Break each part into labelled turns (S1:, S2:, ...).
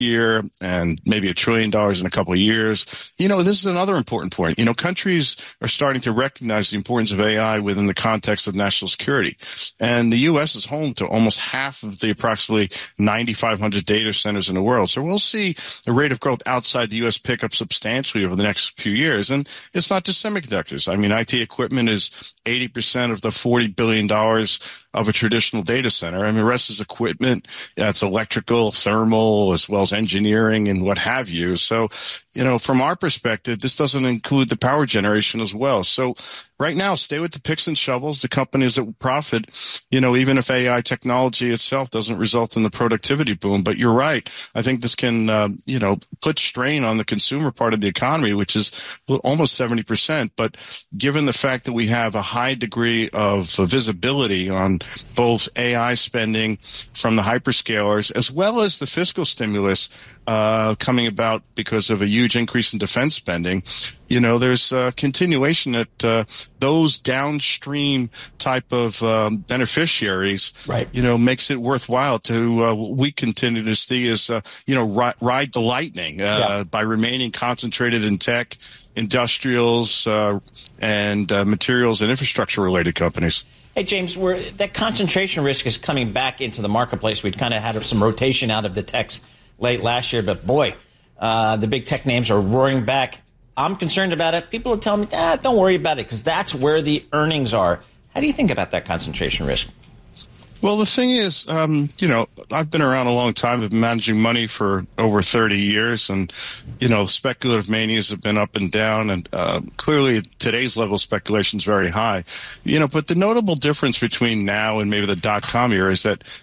S1: year and maybe $1 trillion in a couple of years. This is another important point. Countries are starting to recognize the importance of AI within the context of national security. And the U.S. is home to almost half of the approximately 9,500 data centers in the world. So we'll see the rate of growth outside the U.S. pick up substantially over the next few years. And it's not just semiconductors. I mean, IT equipment is 80% of the $40 billion of a traditional data center. I mean, the rest is equipment. That's electrical, thermal, as well as engineering and what have you. So, from our perspective, this doesn't include the power generation as well. So right now, stay with the picks and shovels, the companies that will profit, even if AI technology itself doesn't result in the productivity boom. But you're right. I think this can, put strain on the consumer part of the economy, which is almost 70%. But given the fact that we have a high degree of visibility on both AI spending from the hyperscalers as well as the fiscal stimulus coming about because of a huge increase in defense spending, there's a continuation that those downstream type of beneficiaries,
S2: right,
S1: makes it worthwhile to we continue to see as ride the lightning by remaining concentrated in tech, industrials, and materials and infrastructure related companies.
S2: Hey, James, that concentration risk is coming back into the marketplace. We'd kind of had some rotation out of the techs late last year, but boy, the big tech names are roaring back. I'm concerned about it. People are telling me, don't worry about it, because that's where the earnings are. How do you think about that concentration risk?
S1: Well, the thing is, I've been around a long time. I've been managing money for over 30 years, and, speculative manias have been up and down, and clearly today's level of speculation is very high. But the notable difference between now and maybe the dot-com era is that,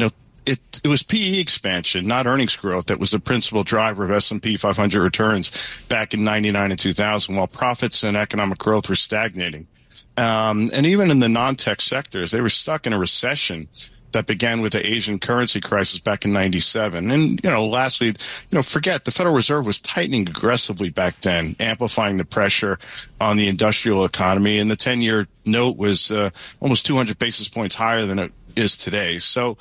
S1: it was PE expansion, not earnings growth, that was the principal driver of S&P 500 returns back in 99 and 2000, while profits and economic growth were stagnating. And even in the non-tech sectors, they were stuck in a recession that began with the Asian currency crisis back in 97. And, lastly, forget the Federal Reserve was tightening aggressively back then, amplifying the pressure on the industrial economy. And the 10-year note was almost 200 basis points higher than it is today. So,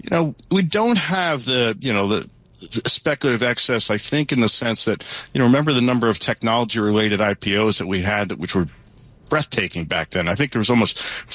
S1: we don't have the speculative excess, I think, in the sense that, remember the number of technology-related IPOs that we had, which were breathtaking back then. I think there was almost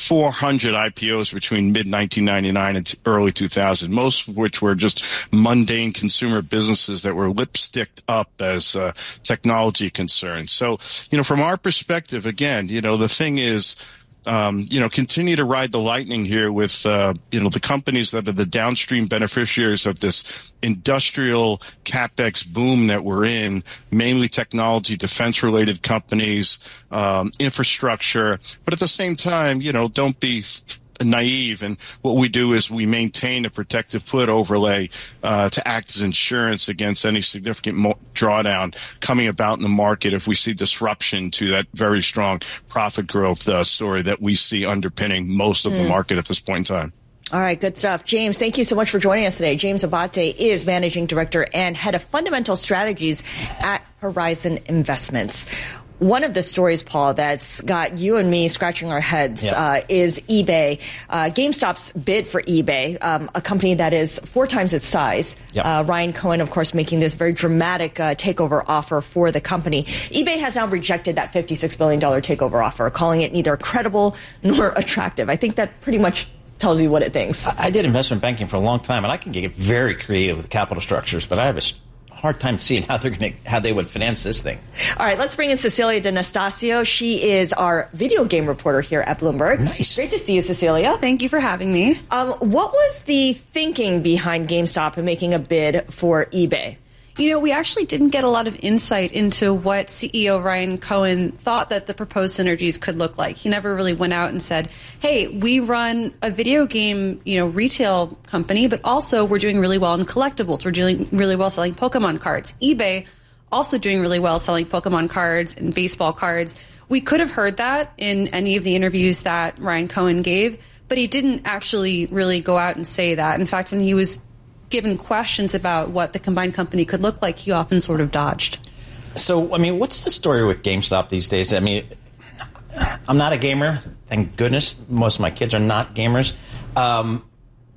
S1: 400 IPOs between mid-1999 and early 2000, most of which were just mundane consumer businesses that were lipsticked up as technology concerns. So, from our perspective, again, the thing is, continue to ride the lightning here with, the companies that are the downstream beneficiaries of this industrial capex boom that we're in, mainly technology, defense-related companies, infrastructure. But at the same time, don't be naive. And what we do is we maintain a protective put overlay to act as insurance against any significant drawdown coming about in the market if we see disruption to that very strong profit growth story that we see underpinning most of the market at this point in time.
S3: All right, good stuff. James, thank you so much for joining us today. James Abate is Managing Director and Head of Fundamental Strategies at Horizon Investments. One of the stories, Paul, that's got you and me scratching our heads is eBay. GameStop's bid for eBay, a company that is 4 times its size. Ryan Cohen, of course, making this very dramatic takeover offer for the company. eBay has now rejected that $56 billion takeover offer, calling it neither credible nor attractive. I think that pretty much tells you what it thinks.
S2: I did investment banking for a long time, and I can get very creative with capital structures, but I have a hard time seeing how they would finance this thing.
S3: All right, let's bring in Cecilia D'Anastasio. She is our video game reporter here at Bloomberg.
S2: Nice.
S3: Great to see you, Cecilia.
S4: Thank you for having me.
S3: What was the thinking behind GameStop in making a bid for eBay?
S4: We actually didn't get a lot of insight into what CEO Ryan Cohen thought that the proposed synergies could look like. He never really went out and said, hey, we run a video game, retail company, but also we're doing really well in collectibles. We're doing really well selling Pokemon cards. eBay also doing really well selling Pokemon cards and baseball cards. We could have heard that in any of the interviews that Ryan Cohen gave, but he didn't actually really go out and say that. In fact, when he was given questions about what the combined company could look like, he often sort of dodged.
S2: So, what's the story with GameStop these days? I'm not a gamer, thank goodness. Most of my kids are not gamers.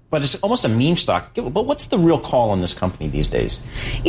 S2: but it's almost a meme stock. But what's the real call on this company these days?